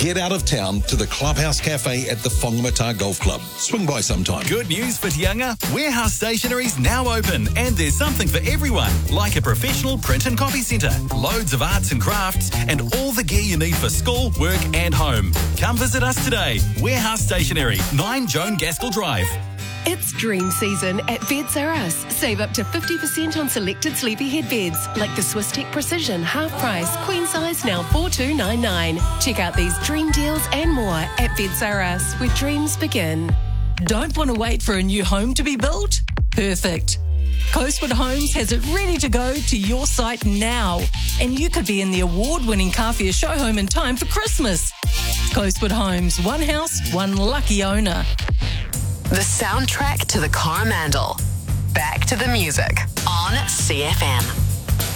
Get out of town to the Clubhouse Cafe at the Whangamata Golf Club. Swing by sometime. Good news for Tianga. Warehouse Stationery's now open and there's something for everyone, like a professional print and copy centre, loads of arts and crafts, and all the gear you need for school, work and home. Come visit us today. Warehouse Stationery, 9 Joan Gaskell Drive. It's dream season at Beds R Us. Save up to 50% on selected sleepy head beds, like the Swisstech Precision half price, queen size now $4,299. Check out these dream deals and more at Beds R Us, where dreams begin. Don't want to wait for a new home to be built? Perfect. Coastwood Homes has it ready to go to your site now, and you could be in the award-winning Kawhia show home in time for Christmas. Coastwood Homes, one house, one lucky owner. The soundtrack to the Coromandel. Back to the music on CFM.